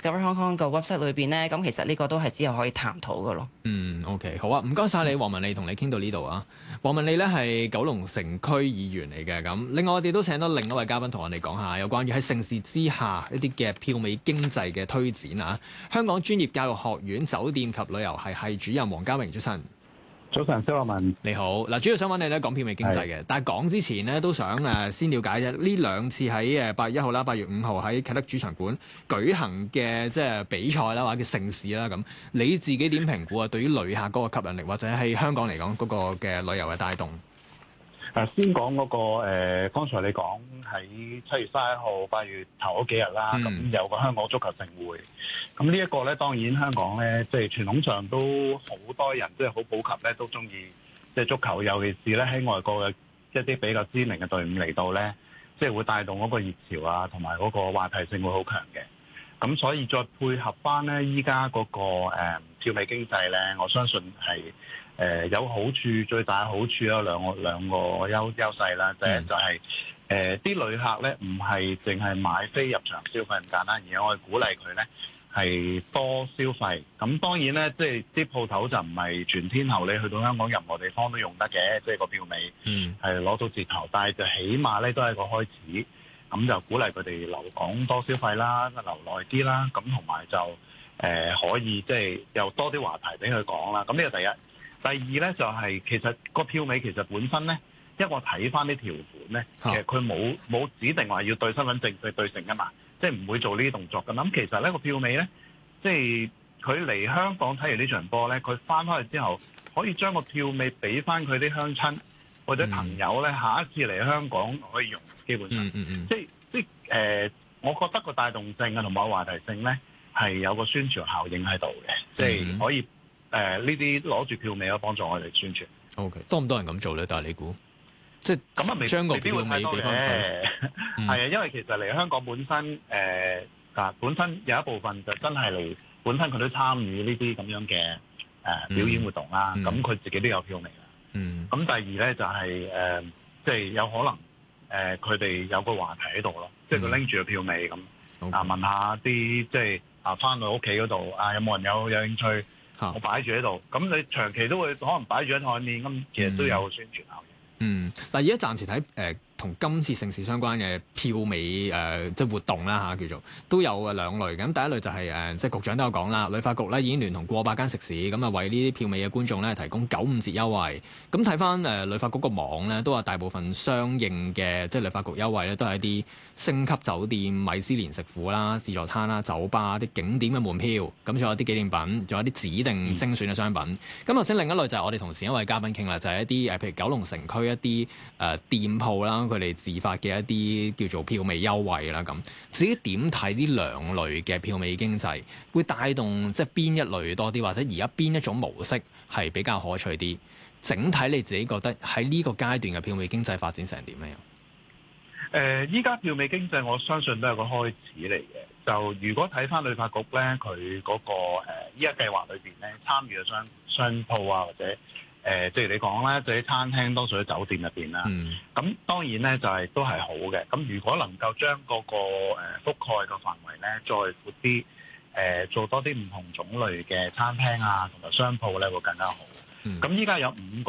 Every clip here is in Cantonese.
Discover Hong Kong 個 website 裏邊咧，咁其實呢個都係之後可以探討嘅咯。 OK， 好啊，唔該晒你，黃文莉，同你傾到呢度啊。黃文莉咧係九龍城區議員嚟嘅，咁另外我哋都請到另一位嘉賓同我哋講下有關於喺盛事之下一啲嘅票美經濟嘅推展啊。香港專業教育學院酒店及旅遊系主任黃家榮，早晨。 早晨，蕭樂文， 你好。嗱，主要想揾你咧講票美經濟嘅，但係講之前呢，都想先了解啫。呢兩次喺8月1號啦、8月5號喺啟德主場館舉行嘅即係比賽啦，或者叫盛事啦，咁你自己點評估啊？對於旅客嗰個吸引力，或者喺香港嚟講嗰個嘅旅遊嘅帶動？ 先講嗰個剛才你講喺7月31號8月頭嗰幾日啦，咁有個香港足球盛會。咁呢一個咧，當然香港咧，即係傳統上都好多人，即係好普及咧，都中意即係足球，尤其是咧喺外國嘅一啲比較知名嘅隊伍嚟到咧，即係會帶動嗰個熱潮啊，同埋嗰個話題性會好強嘅。咁所以再配合翻咧，依家嗰個票美經濟咧，我相信係有好處，最大嘅好處有兩個優勢啦。第一就係啲旅客咧，唔係淨係買飛入場消費咁簡單，而我係鼓勵佢咧係多消費。咁當然咧，即係啲鋪頭就唔係全天候，你去到香港任何地方都用得嘅，即係個票美係攞到折頭，但係就起碼咧都係一個開始。咁就鼓勵佢哋留港多消費啦，留耐啲啦。咁同埋就可以即係有多啲話題俾佢講啦。咁呢個第一。第二咧就係其實個票美其實本身咧，因為我睇翻啲條款咧，其實佢冇指定話要對身份證對成噶嘛，即係唔會做呢啲動作嘅。咁其實呢個票美咧，即係佢嚟香港睇完呢場波咧，佢翻返去之後可以將個票美俾翻佢啲鄉親或者朋友咧，下一次嚟香港可以用。基本上，即係我覺得個帶動性啊同埋話題性咧係有個宣傳效應喺度嘅，即係可以呢啲攞住票美可以幫助我哋宣傳。 OK， 多唔多人咁做咧？但係你估，即係咁啊， 將個票美俾翻佢？ 係啊，因為其實嚟香港本身有一部分就真係嚟，本身佢都參與呢啲咁樣嘅表演活動啦。咁佢自己都有票美啦。咁第二咧就係即係有可能。佢哋有個話題喺度咯，即係佢拎住個票美咁問下啲即係翻到屋企嗰度有冇人有興趣？我擺住喺度，咁你長期都會可能擺住喺台面，咁其實都有宣傳效應。 但係而家暫時睇同今次盛事相關嘅票美即係活動啦叫做都有兩類。咁第一類就係即係局長都有講啦，旅發局咧已經聯同過百間食肆咁啊，為呢啲票美嘅觀眾咧提供95折優惠。咁睇翻旅發局個網咧，都話大部分相應嘅即係旅發局優惠咧，都係一啲星級酒店、米芝蓮食府啦、自助餐啦、酒吧、啲景點嘅門票，咁仲有啲紀念品，仲有啲指定精選嘅商品。咁頭先另一類就係我哋同前一位嘉賓傾啦，就係一啲譬如九龍城區一啲店鋪啦。佢哋自發嘅一啲叫做票美優惠啦，咁自己點睇呢兩類嘅票美經濟會帶動即係邊一類多啲，或者而家邊一種模式係比較可取啲？整體你自己覺得喺呢個階段嘅票美經濟發展成點咧？ 依家票美經濟我相信都係個開始嚟嘅。就如果睇翻旅發局咧，佢嗰個依家計劃裏邊咧，參與嘅商鋪啊，或者即係你講咧，就喺餐廳多數喺酒店入邊啦。咁當然咧就係都係好嘅。咁如果能夠將嗰個覆蓋嘅範圍咧再闊啲，做多啲唔同種類嘅餐廳啊同埋商鋪咧會更加好。咁依家有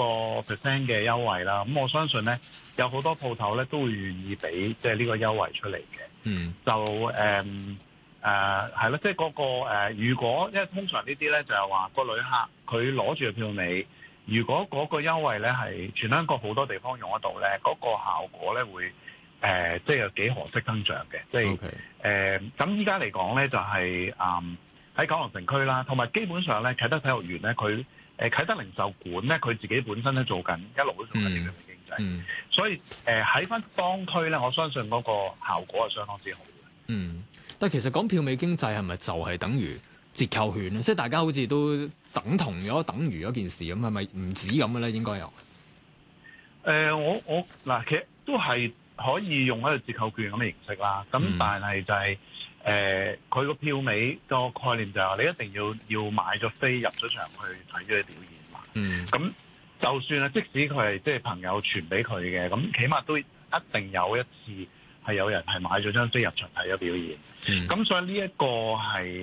5% 嘅優惠啦。咁我相信咧有好多鋪頭咧都會願意俾即係呢個優惠出嚟嘅。就係咯，即係嗰個如果因為通常呢啲咧就係話個旅客佢攞住個票美。如果嗰個優惠咧係全香港好多地方用得到咧，嗰個效果咧會即係有幾何式增長嘅，即係咁依家嚟講咧就係喺九龍城區啦，同埋基本上咧啟德體育園咧佢啟德零售館咧佢自己本身咧一路都做緊呢個經濟，所以喺翻當區咧，我相信嗰個效果係相當之好嘅。 但係其實講票美經濟係咪就係等於折扣券咧？即係大家好似都等同咗等於嗰件事咁，係咪唔止咁嘅咧？應該有。 我嗱，其實都係可以用一個折扣券咁嘅形式啦。咁但係就係佢個票美個概念就係你一定要買咗飛入咗場去睇咗啲表演嘛。咁就算啊，即使佢係即係朋友傳俾佢嘅，咁起碼都一定有一次係有人係買咗張飛入場睇咗表演。咁所以呢一個係